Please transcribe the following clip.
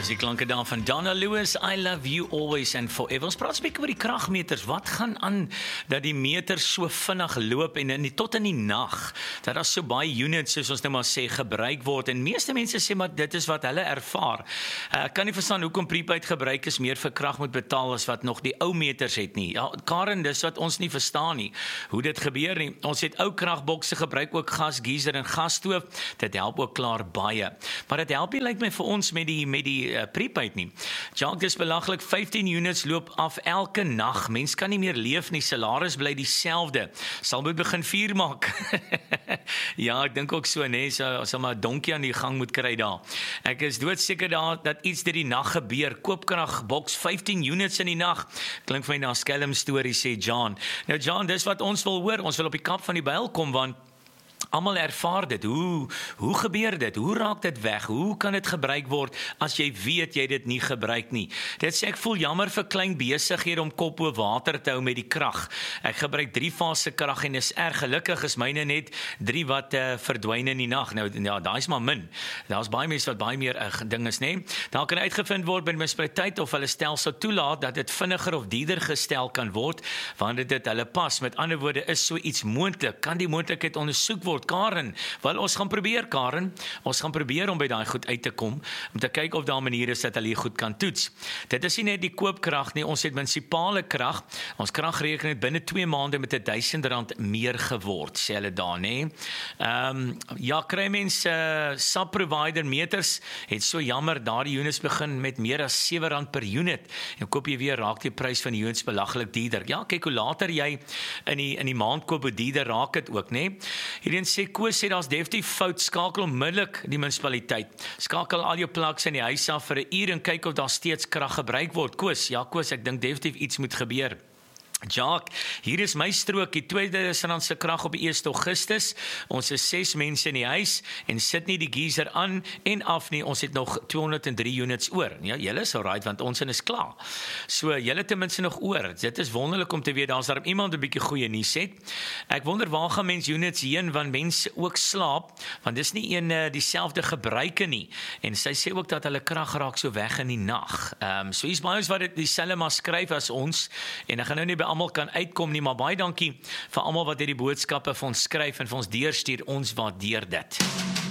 Dis die klanke daar van Donna Lewis, I Love You Always and Forever. Ons praat 'n bietjie oor die kragmeters. Wat gaan aan dat die meters so vinnig loop en tot in die nag, dat daar so baie units, soos ons nou maar sê, gebruik word. En meeste mense sê maar dit is wat hulle ervaar. Ek kan nie verstaan hoekom prepaid gebruikers meer vir krag moet betaal as wat nog die ou meters het nie. Ja, Karen, dis wat ons nie verstaan nie, hoe dit gebeur nie. Ons het ou kragbokse gebruik, ook gas, geyser en gasstoof. Dit help ook klaar baie. Maar dit help nie, lyk my, vir ons met die prepaid nie. Jacques, dis belaglik, 15 units loop af elke nag. Mens kan nie meer leef nie, salaris bly dieselfde. Sal moet begin vuur maak. Ja, ek dink ook so, nee, sal maar 'n donkie aan die gang moet kry daar. Ek is doodseker daar dat iets deur die nag gebeur. Koopkragboks 15 units in die nag. Klink vir my na 'n skelm storie, sê John. Nou John, dis wat ons wil hoor. Ons wil op die kap van die byl kom, want almal ervaar dit. Hoe gebeur dit? Hoe raak dit weg? Hoe kan dit gebruik word as jy weet jy dit nie gebruik nie? Dit sê ek voel jammer vir klein besighede om kop bo water te hou met die krag. Ek gebruik 3-fase krag en is erg gelukkig is myne net 3 wat verdwyn in die nag. Nou ja, daai is maar min. Daar's baie mense wat baie meer ding is, nê? Daar kan uitgevind word by munisipaliteit of hulle stelsel toelaat dat dit vinniger of duurder gestel kan word wanneer dit hulle pas. Met ander woorde, is so iets moontlik? Kan die moontlikheid ondersoek word? Karen, wel ons gaan probeer, Karen. Ons gaan probeer om by daai goed uit te kom, om te kyk of daar maniere is dat hulle goed kan toets. Dit is nie net die koopkrag nie, ons het munisipale krag. Ons kragrekening het binne 2 maande met R1000 meer geword, sê hulle daar, nê? Ja, kry mense sub-provider meters, het so jammer, daardie units begin met meer as R7 per unit. En koop jy weer, raak die prys van die units belaglik duurder. Ja, kyk hoe later jy in die maand koop, hoe duurder raak dit ook, nê? Hierin sê Koos sê daar's definitief fout, skakel onmiddellik die munisipaliteit. Skakel al jou plugs in die huis af vir 'n uur en kyk of daar steeds krag gebruik word. Koos, ja Koos, ek dink definitief iets moet gebeur. Jacques, hier is my strokie, R2000 se krag op die 1 Augustus. Ons is 6 mense in die huis en sit nie die geyser aan en af nie. Ons het nog 203 units oor. Ja, julle is alright, want ons is klaar. So, julle ten minste nog oor. Dit is wonderlik om te weet, daar's daar iemand 'n bietjie goeie nuus het. Ek wonder waar gaan mense units heen, want mense ook slaap, want dis nie dieselfde gebruike nie. En sy sê ook dat hulle krag raak so weg in die nag. So hier's baie wat dit dieselfde maar skryf as ons, en ek gaan nou nie by almal kan uitkom nie, maar baie dankie vir almal wat hierdie boodskappe vir ons skryf en vir ons deurstuur. Ons waardeer dit.